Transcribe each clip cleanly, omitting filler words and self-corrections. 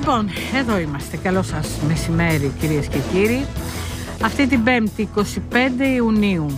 Λοιπόν, εδώ είμαστε. Καλό σας μεσημέρι, κυρίες και κύριοι. Αυτή την Πέμπτη, 25 Ιουνίου,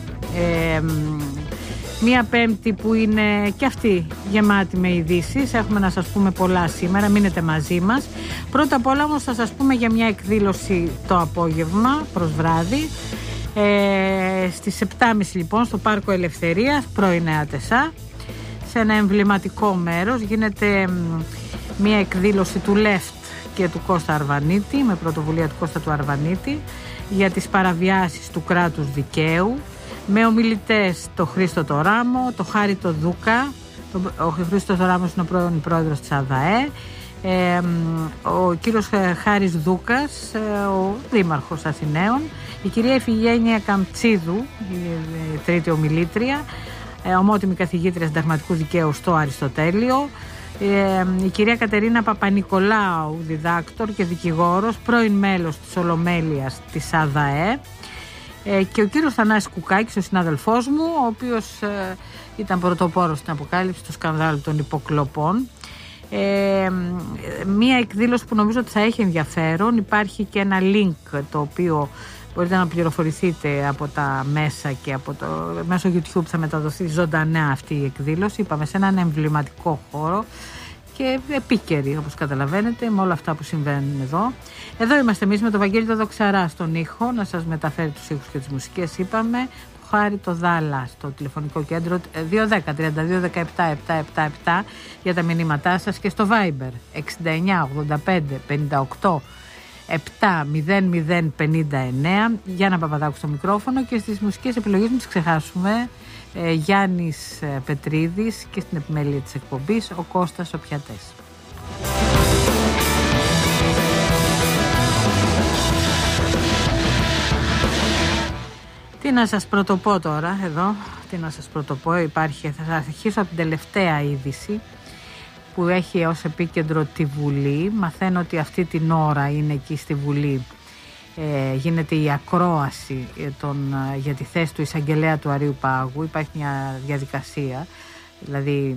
μία Πέμπτη που είναι και αυτή γεμάτη με ειδήσεις. Έχουμε να σας πούμε πολλά σήμερα, μείνετε μαζί μας. Πρώτα απ' όλα όμως θα σας πούμε για μια εκδήλωση το απόγευμα προς βράδυ, στις 7.30 λοιπόν στο Πάρκο Ελευθερίας, πρώην Νέα Τεσά, σε ένα εμβληματικό μέρος. Γίνεται μια εκδήλωση του Left και του Κώστα Αρβανίτη, με πρωτοβουλία του Κώστα του Αρβανίτη, για τις παραβιάσεις του κράτους δικαίου, με ομιλητές το Χρήστο το Ράμο, το Χάρη το Δούκα. Ο Χρήστος το Ράμος είναι ο πρώην πρόεδρος της ΑΔΑΕ, ο κύριος Χάρης Δούκας, ο δήμαρχος Αθηναίων, η κυρία Ιφηγένεια Καμτσίδου, η τρίτη ομιλήτρια, ομότιμη καθηγήτρια συνταγματικού δικαίου στο Αριστοτέλειο, η κυρία Κατερίνα Παπανικολάου, διδάκτορ και δικηγόρος, πρώην μέλος της Ολομέλειας της ΑΔΑΕ, και ο κύριος Θανάσης Κουκάκης, ο συνάδελφός μου, ο οποίος ήταν πρωτοπόρος στην αποκάλυψη του σκανδάλου των υποκλοπών. Μία εκδήλωση που νομίζω ότι θα έχει ενδιαφέρον. Υπάρχει και ένα link το οποίο μπορείτε να πληροφορηθείτε από τα μέσα και από το μέσω YouTube. Θα μεταδοθεί ζωντανά αυτή η εκδήλωση. Είπαμε σε έναν εμβληματικό χώρο και επίκαιρη, όπως καταλαβαίνετε, με όλα αυτά που συμβαίνουν εδώ. Εδώ είμαστε εμείς με τον Βαγγέλη το Δοξαρά στον ήχο, να σας μεταφέρει τους ήχους και τις μουσικές. Είπαμε, το Χάρη το Δάλα στο τηλεφωνικό κέντρο 210-32-17-777 για τα μηνύματά σας, και στο Viber 69-85-58 7-00-59, Γιάννα Παπαδάκου στο μικρόφωνο, και στις μουσικές επιλογές μην τις ξεχάσουμε, Γιάννης Πετρίδης, και στην επιμέλεια της εκπομπής ο Κώστας ο Πιατές. Τι να σας πρωτοπώ τώρα εδώ, υπάρχει, θα αρχίσω από την τελευταία είδηση που έχει ως επίκεντρο τη Βουλή. Μαθαίνω ότι αυτή την ώρα είναι εκεί στη Βουλή, γίνεται η ακρόαση για τη θέση του εισαγγελέα του Αρείου Πάγου. Υπάρχει μια διαδικασία, δηλαδή